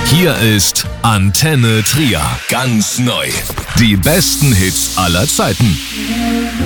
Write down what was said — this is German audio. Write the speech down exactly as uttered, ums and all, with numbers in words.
Hier ist Antenne Trier. Ganz neu. Die besten Hits aller Zeiten.